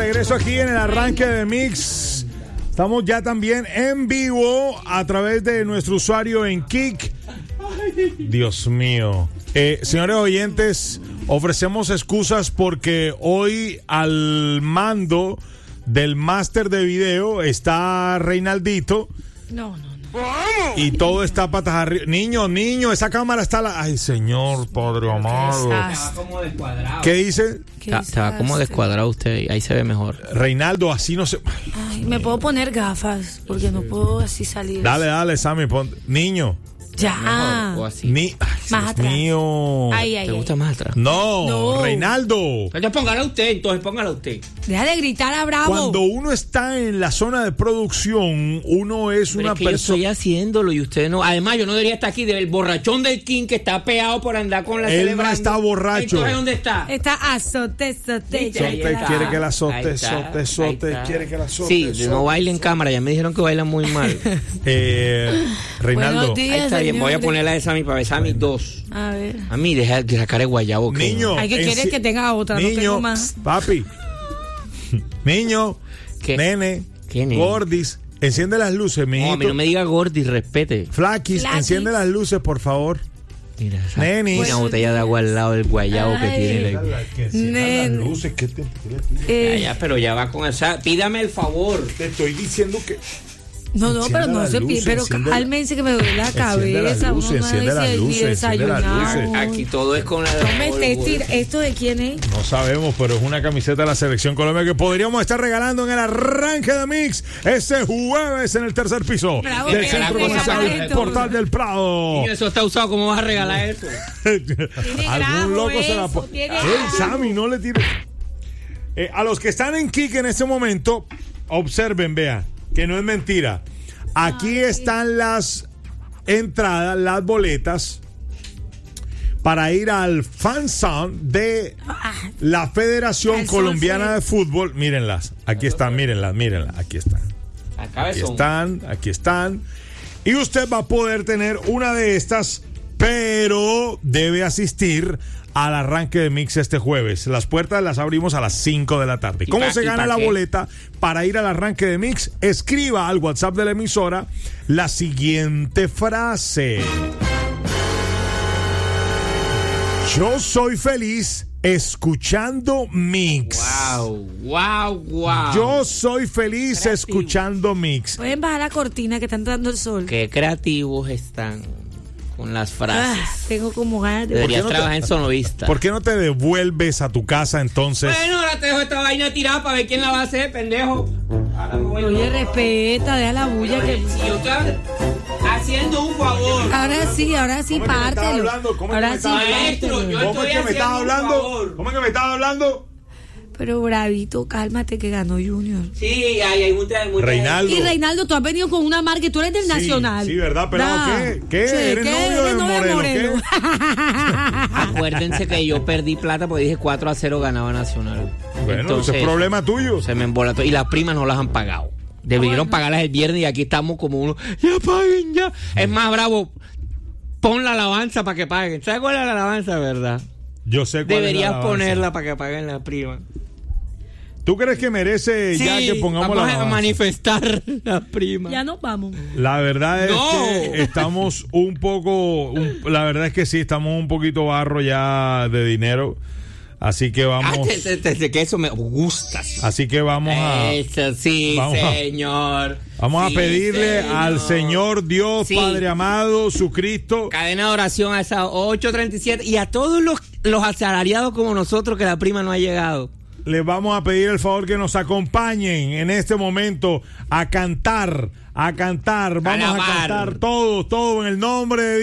regreso aquí en el arranque de Mix. Estamos ya también en vivo a través de nuestro usuario en Kik. Dios mío. Señores oyentes, ofrecemos excusas porque hoy al mando del máster de video está Reinaldito. No. Y todo está patas arriba. Niño, esa cámara está Ay, señor, padre amado. Estaba como descuadrado. ¿Qué dice? Estaba como descuadrado usted. Ahí se ve mejor. Reinaldo, así no se... Ay, me puedo poner gafas porque no puedo así salir. Dale, Sammy, Niño. Ya. O así. Más Dios atrás. mío. Ay. ¿Te gusta más atrás? No, Reinaldo. Entonces póngala usted. Deja de gritar a Bravo. Cuando uno está en la zona de producción, uno es Pero una es que yo persona... estoy haciéndolo y usted no. Además, yo no debería estar aquí del borrachón del King que está peado por andar con la Él celebrando. no está borracho. Entonces, ¿dónde está? Está azote. Quiere que la sote, quiere que la sote. Sí, no baile en cámara, ya me dijeron que baila muy mal. Reinaldo. Buenos días, Ahí está bien, voy a señores. ponerla de Sammy para ver Sammy 2. A ver. A mí, deja de sacar el guayabo. Que Niño. Ay, que quiere que tenga otra, no tengo más. Papi. Niño. ¿Qué? Nene. ¿Qué nene? Gordis. Enciende las luces, mijito. No, a mí no me diga Gordy, respete. Flaquis, enciende las luces, por favor. Mira, esa, Nenis. una botella de agua al lado del guayabo que Ay. tiene. Las luces, ¿qué te Pero ya va con esa. Pídame el favor. Te estoy diciendo que... No, Encienda pero no las se luces, pide. Pero enciende cálmense que me duele la enciende las cabeza. luces, Uno no enciende las dice luces, ni enciende las desayunar. luces. Aquí todo es con la No me estés ¿Esto de quién es? No sabemos, pero es una camiseta de la Selección Colombia que podríamos estar regalando en el arranque de Mix este jueves en el tercer piso Bravo, del que Centro la cosa Comercial para Portal del Prado. Niño, eso está usado. ¿Cómo vas a regalar eso? Algún loco se la eso, pone. tiene Sammy, no le tires. A los que están en Kik en este momento, observen, vea, que no es mentira. Aquí están las entradas, las boletas para ir al Fan Zone de la Federación Al Colombiana Sol de Fútbol. Mírenlas, aquí están, mírenlas, aquí están. Aquí están. Y usted va a poder tener una de estas, pero debe asistir al arranque de Mix este jueves. Las puertas las abrimos a las 5 de la tarde. ¿Cómo se gana la boleta para ir al arranque de Mix? Escriba al WhatsApp de la emisora la siguiente frase: yo soy feliz escuchando Mix. Wow. Yo soy feliz escuchando Mix. Pueden bajar la cortina que están dando el sol. Qué creativos están con las frases. Tengo como ganas de... Deberías no te- trabajar en sonovista. ¿Por qué no te devuelves a tu casa entonces? Bueno, ahora te dejo esta vaina tirada para ver quién la va a hacer, pendejo. Ahora me voy Oye, loco. respeta, deja la bulla que... Si yo estoy haciendo un favor. Ahora sí, ¿Cómo es que me estás pártelo. hablando? ¿Cómo es que Ahora me sí, estás hablando? Maestro, yo pártelo. ¿Cómo es estoy que me estás haciendo un hablando? favor. ¿Cómo es que me estás hablando? Pero Bravito, cálmate que ganó Junior. Sí, hay mucha Reinaldo. Y Reinaldo, tú has venido con una marca, tú eres del Nacional. Sí, ¿verdad, pelado? Da. ¿Qué? Sí, ¿Eres novio de Moreno? ¿Qué? Acuérdense que yo perdí plata porque dije 4-0 ganaba Nacional. Bueno, Entonces, ese es problema tuyo. se me embolató. Y las primas no las han pagado. Debieron pagarlas el viernes y aquí estamos como uno. Ya paguen, ya. Es más, Bravo, pon la alabanza para que paguen. ¿Sabes cuál es la alabanza, verdad? Yo sé cuál Deberías es la alabanza. ponerla para que paguen las primas. ¿Tú crees que merece ya que pongamos vamos la a alabanza? manifestar las primas. Ya nos vamos. La verdad es No. que estamos un poco... la verdad es que sí, estamos un poquito barro ya de dinero. Así que vamos... Que eso me gusta. Así que vamos a... Eso sí, vamos a- señor. Vamos Sí, a pedirle señor. al Señor Dios, Sí. Padre amado, su Cristo. Cadena de oración a esas 8:37 y a todos los asalariados como nosotros que la prima no ha llegado. Les vamos a pedir el favor que nos acompañen en este momento a cantar. Vamos a Alabar. cantar todo en el nombre de